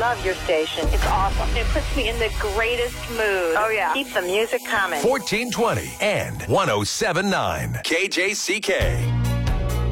love your station. It's awesome. It puts me in the greatest mood. Oh, yeah. Keep the music coming. 1420 and 107.9 KJCK.